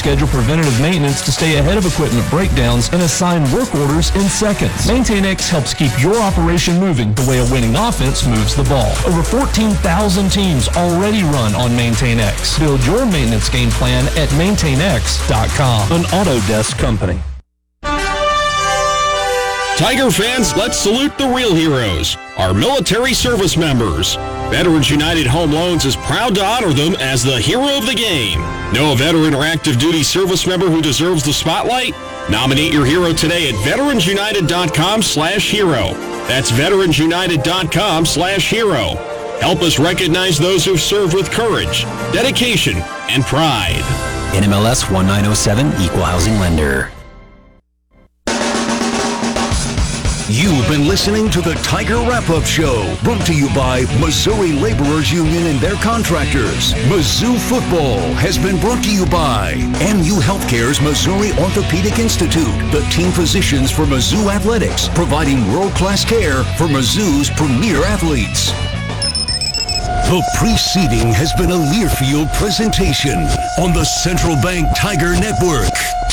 schedule preventative maintenance to stay ahead of equipment breakdowns and assign work orders in seconds. MaintainX helps keep your operation moving the way a winning offense moves the ball. Over 14,000 teams already run on MaintainX. Build your maintenance game plan at MaintainX.com. An Autodesk company. Tiger fans, let's salute the real heroes, our military service members. Veterans United Home Loans is proud to honor them as the hero of the game. Know a veteran or active duty service member who deserves the spotlight? Nominate your hero today at veteransunited.com/hero. That's veteransunited.com/hero. Help us recognize those who've served with courage, dedication, and pride. NMLS 1907, Equal Housing Lender. You've been listening to the Tiger Wrap-Up Show, brought to you by Missouri Laborers Union and their contractors. Mizzou Football has been brought to you by MU Healthcare's Missouri Orthopedic Institute, the team physicians for Mizzou Athletics, providing world-class care for Mizzou's premier athletes. The preceding has been a Learfield presentation on the Central Bank Tiger Network.